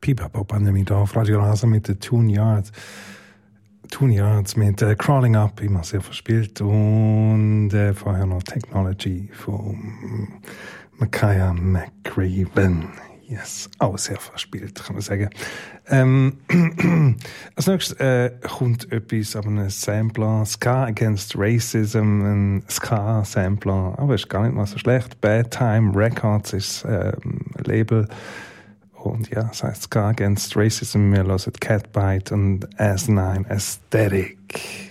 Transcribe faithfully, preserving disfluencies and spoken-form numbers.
Pipapo-Pandemie da auf Radio Rasa mit den Tune Yards. Tune Yards mit äh, Crawling Up, immer sehr verspielt. Und äh, vorher noch Technology von Makaya McCraven. Yes, auch sehr verspielt, kann man sagen. Ähm, als nächstes äh, kommt etwas auf einem Sampler, Ska Against Racism, ein Ska-Sampler, aber ist gar nicht mal so schlecht. Bad Time Records ist äh, ein Label. Und ja, es heißt Ska Against Racism. Wir hören Catbite und Asinine Aesthetic.